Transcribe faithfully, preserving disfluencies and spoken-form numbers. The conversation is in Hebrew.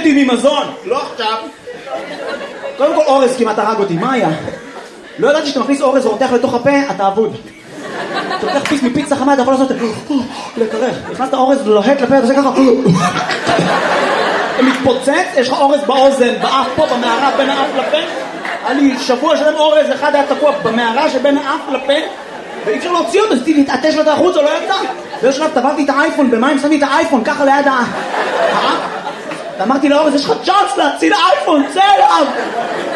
אותי ממזון. לא עכשיו. קודם כל אורז כמעט הרג אותי, מה היה? לא ידעתי שאתה מכניס אורז ורותח לתוך הפה, אתה אבוד. אתה לוקח פיס מפיצה חמה, אתה יכול לעשות לקרח. נכנסת אורז לוהט לפה, אתה עושה ככה. אתה מתפוצץ, יש לך אורז באוזן, באף פה, במערה, בין האף לפה. היה לי שבוע שלם אורז, אחד היה תקוע במערה שבין האף לפה, ואי אפשר להוציא אותו, אז תתעטש לו את החוץ, או לא ידע. באיזשהו שלב טבעתי את האייפון, במים שמתי את האייפון, ככה ליד האף. ואמרתי לאורז, יש לך צ'אנס להציל האייפון, צא אליו!